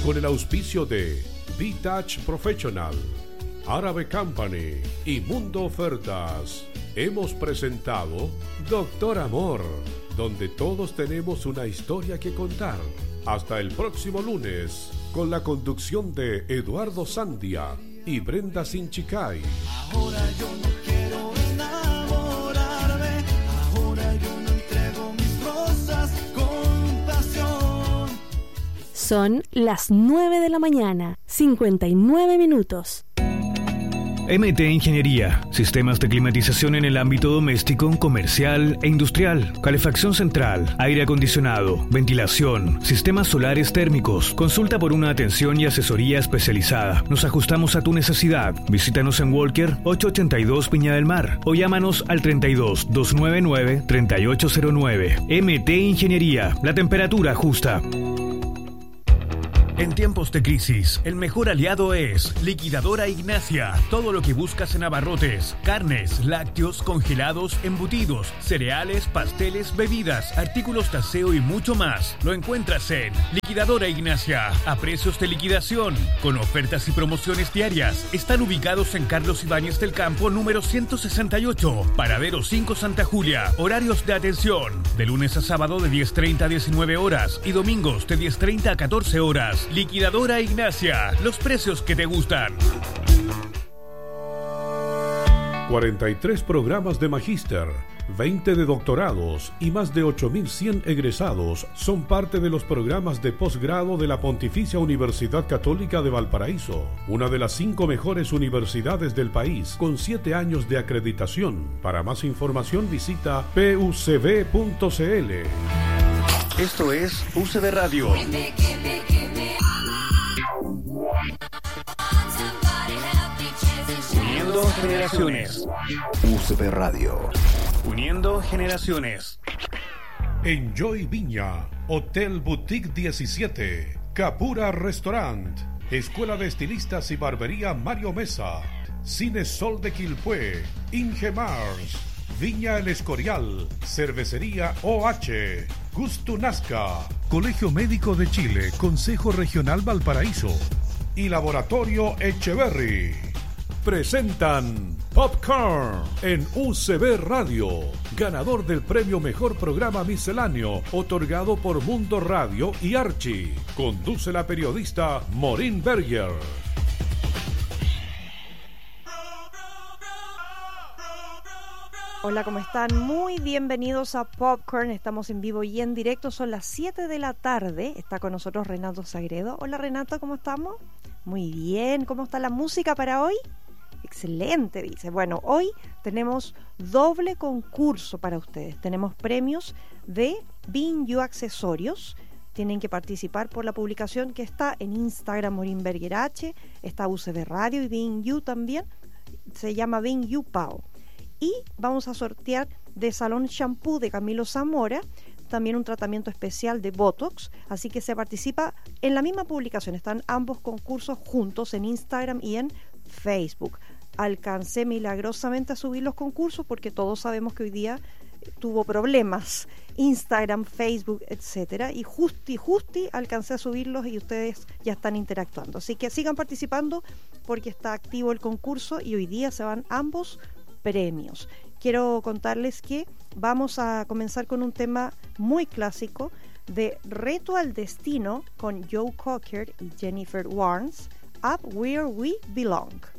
con el auspicio de V-Touch Professional, Árabe Company y Mundo Ofertas, hemos presentado Doctor Amor, donde todos tenemos una historia que contar. Hasta el próximo lunes, con la conducción de Eduardo Sandia y Brenda Sinchicay. Ahora yo no quiero enamorarme, ahora yo no entrego mis rosas con pasión. Son las 9 de la mañana, 59 minutos. MT Ingeniería, sistemas de climatización en el ámbito doméstico, comercial e industrial, calefacción central, aire acondicionado, ventilación, sistemas solares térmicos. Consulta por una atención y asesoría especializada. Nos ajustamos a tu necesidad. Visítanos en Walker 882 Viña del Mar o llámanos al 32 299 3809. MT Ingeniería, la temperatura justa. En tiempos de crisis, el mejor aliado es Liquidadora Ignacia. Todo lo que buscas en abarrotes, carnes, lácteos, congelados, embutidos, cereales, pasteles, bebidas, artículos de aseo y mucho más. Lo encuentras en Liquidadora Ignacia, a precios de liquidación, con ofertas y promociones diarias. Están ubicados en Carlos Ibáñez del Campo, número 168, Paradero 5 Santa Julia. Horarios de atención, de lunes a sábado de 10:30 a 19 horas y domingos de 10:30 a 14 horas. Liquidadora Ignacia, los precios que te gustan. 43 programas de magíster, 20 de doctorados y más de 8.100 egresados son parte de los programas de posgrado de la Pontificia Universidad Católica de Valparaíso, una de las 5 mejores universidades del país, con 7 años de acreditación. Para más información visita pucb.cl. Esto es UCB Radio. Uniendo generaciones. UCB Radio. Uniendo generaciones. Enjoy Viña, Hotel Boutique 17, Capura Restaurant, Escuela de Estilistas y Barbería Mario Mesa, Cine Sol de Quilpué, Ingemars, Viña El Escorial, Cervecería OH, Gusto Nazca, Colegio Médico de Chile, Consejo Regional Valparaíso y Laboratorio Echeverry presentan Popcorn en UCB Radio, ganador del premio Mejor Programa Misceláneo, otorgado por Mundo Radio y Archie. Conduce la periodista Maureen Berger. Hola, ¿cómo están? Muy bienvenidos a Popcorn. Estamos en vivo y en directo. Son las 7 de la tarde. Está con nosotros Renato Sagredo. Hola, Renato, ¿cómo estamos? Muy bien. ¿Cómo está la música para hoy? Excelente, dice. Bueno, hoy tenemos doble concurso para ustedes. Tenemos premios de Being You Accesorios. Tienen que participar por la publicación que está en Instagram, Maureen Berger H. Está UCB Radio y Being You también. Se llama Being You Pao. Y vamos a sortear de Salón Shampoo de Camilo Zamora, también un tratamiento especial de Botox, así que se participa en la misma publicación. Están ambos concursos juntos en Instagram y en Facebook. Alcancé milagrosamente a subir los concursos porque todos sabemos que hoy día tuvo problemas Instagram, Facebook, etcétera, y justi alcancé a subirlos y ustedes ya están interactuando, así que sigan participando porque está activo el concurso y hoy día se van ambos premios. Quiero contarles que vamos a comenzar con un tema muy clásico de Reto al Destino con Joe Cocker y Jennifer Warnes, Up Where We Belong.